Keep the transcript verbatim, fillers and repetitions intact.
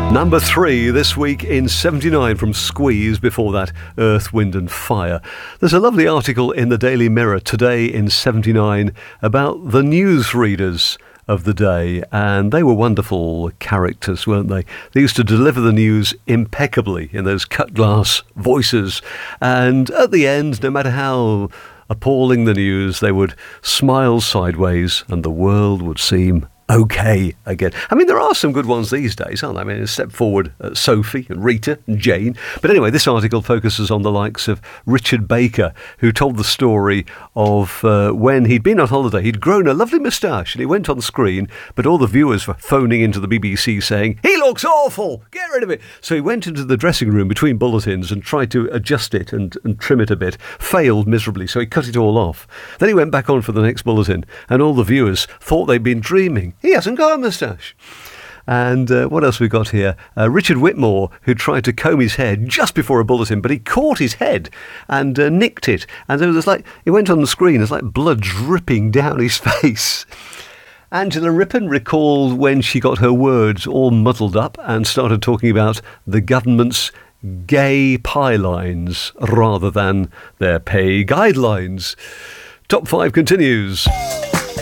Number three this week in seventy-nine from Squeeze, before that Earth, Wind and Fire. There's a lovely article in the Daily Mirror today in seventy-nine about the newsreaders of the day, and they were wonderful characters, weren't they? They used to deliver the news impeccably in those cut glass voices, and at the end, no matter how appalling the news, they would smile sideways and the world would seem okay again. I mean, there are some good ones these days, aren't there? I mean, step forward, uh, Sophie and Rita and Jane. But anyway, this article focuses on the likes of Richard Baker, who told the story of uh, when he'd been on holiday. He'd grown a lovely moustache and he went on screen, but all the viewers were phoning into the B B C saying, "He looks awful, get rid of it." So he went into the dressing room between bulletins and tried to adjust it and, and trim it a bit. Failed miserably, so he cut it all off. Then he went back on for the next bulletin and all the viewers thought they'd been dreaming. He hasn't got a moustache. And uh, what else we got here? Uh, Richard Whitmore, who tried to comb his hair just before a bulletin, but he caught his head and uh, nicked it. And there was like, it went on the screen, there's like blood dripping down his face. Angela Rippon recalled when she got her words all muddled up and started talking about the government's gay pie lines rather than their pay guidelines. Top five continues.